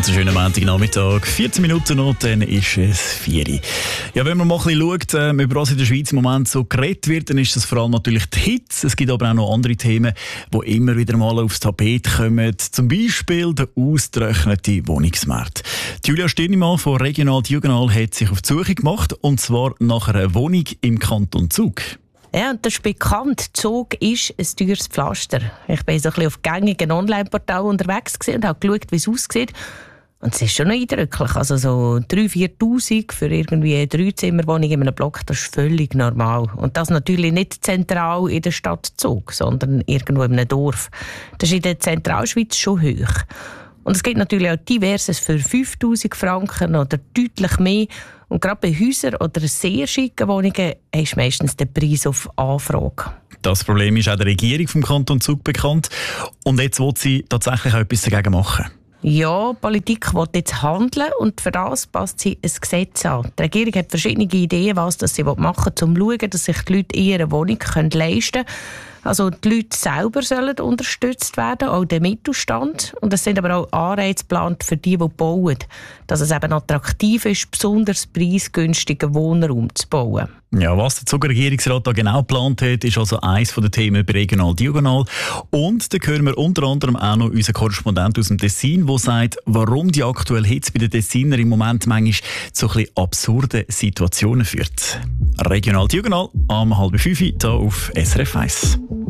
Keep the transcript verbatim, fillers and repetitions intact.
Ganz einen schönen Montagnachmittag. vierzehn Minuten noch, dann ist es vier Uhr. Ja, wenn man mal ein bisschen schaut, äh, über was in der Schweiz im Moment so geredet wird, dann ist das vor allem natürlich die Hitze. Es gibt aber auch noch andere Themen, die immer wieder mal aufs Tapet kommen. Zum Beispiel der ausgetrocknete Wohnungsmarkt. Julia Stirnimann von Regional Diagonal hat sich auf die Suche gemacht, und zwar nach einer Wohnung im Kanton Zug. Ja, und das ist bekannt. Zug ist ein teures Pflaster. Ich bin so ein bisschen auf gängigen Online-Portalen unterwegs und habe geschaut, wie es aussieht. Und es ist schon noch eindrücklich. Also so dreitausend bis viertausend für irgendwie eine Dreizimmerwohnung in einem Block, das ist völlig normal. Und das natürlich nicht zentral in der Stadt Zug, sondern irgendwo in einem Dorf. Das ist in der Zentralschweiz schon hoch. Und es gibt natürlich auch diverses für fünftausend Franken oder deutlich mehr. Und gerade bei Häusern oder sehr schicken Wohnungen ist meistens der Preis auf Anfrage. Das Problem ist auch der Regierung vom Kanton Zug bekannt. Und jetzt will sie tatsächlich auch etwas dagegen machen. Ja, die Politik will jetzt handeln und für das passt sie ein Gesetz an. Die Regierung hat verschiedene Ideen, was das sie machen will, um zu schauen, dass sich die Leute ihre Wohnung leisten können. Also die Leute selber sollen unterstützt werden, auch der Mittelstand. Und es sind aber auch Anreize geplant für die, die bauen, dass es eben attraktiv ist, besonders preisgünstigen Wohnraum zu bauen. Ja, was der Zuger Regierungsrat da genau geplant hat, ist also eines der Themen bei Regional Diagonal. Und da hören wir unter anderem auch noch unseren Korrespondent aus dem Tessin, der sagt, warum die aktuelle Hitze bei den Tessiner im Moment manchmal zu ein bisschen absurden Situationen führt. Regional Diagonal am halb fünf hier auf S R F eins.